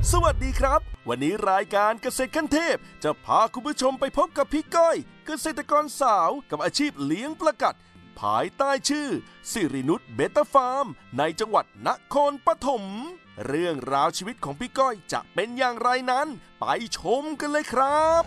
สวัสดีครับวันนี้รายการเกษตรขั้นเทพจะพาคุณผู้ชมไปพบกับพี่ก้อยเกษตรกรสาวกับอาชีพเลี้ยงปลากัดภายใต้ชื่อสิรินุชเบต้าฟาร์มในจังหวัดนครปฐมเรื่องราวชีวิตของพี่ก้อยจะเป็นอย่างไรนั้นไปชมกันเลยครับ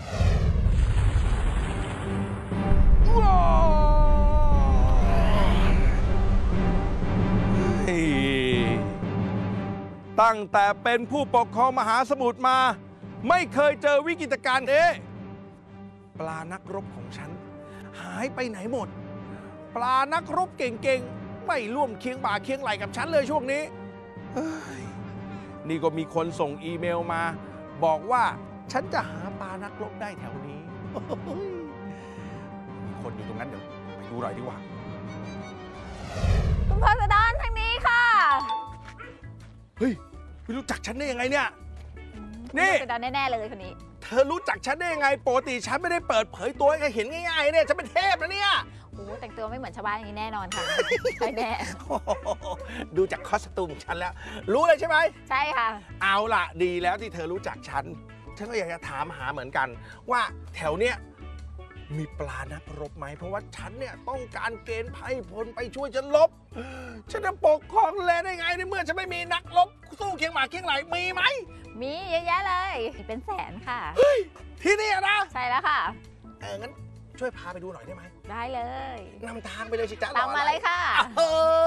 ตั้งแต่เป็นผู้ปกครองมหาสมุทรมาไม่เคยเจอวิกฤตการณ์ปลานักรบของฉันหายไปไหนหมดปลานักรบเก่งๆไม่ร่วมเคียงบ่าเคียงไหลกับฉันเลยช่วงนี้นี่ก็มีคนส่งอีเมลมาบอกว่าฉันจะหาปลานักรบได้แถวนี้มีคนอยู่ตรงนั้นเดี๋ยวไปดูหน่อยดีกว่าคุณพศดรทางนี้ค่ะเฮ้ยไม่รู้จักฉันได้ยังไงเนี่ยนี่พศดรแน่ๆเลยคนนี้เธอรู้จักฉันได้ยังไงปกติฉันไม่ได้เปิดเผยตัวให้ใครเห็นง่ายๆเนี่ยฉันเป็นเทพนะเนี่ยโอ้แต่งตัวไม่เหมือนชาวบ้านอย่างนี้แน่นอนค่ะใช่แน่ดูจากคอสตูมฉันแล้วรู้เลยใช่ไหมใช่ค่ะเอาล่ะดีแล้วที่เธอรู้จักฉันก็อยากจะถามหาเหมือนกันว่าแถวเนี้ยมีปลานักรบไหมเพราะว่าฉันเนี่ยต้องการเกณฑ์ไพร่พลไปช่วยฉันรบฉันจะปกครองแลได้ไงในเมื่อฉันไม่มีนักรบสู้เคียงบ่าเคียงไหลมีไหมมีเยอะแยะเลยเป็นแสนค่ะเฮ้ยที่นี่นะใช่แล้วค่ะงั้นช่วยพาไปดูหน่อยได้ไหมได้เลยนำทางไปเลยสิจ๊ะตามมาเลยค่ะ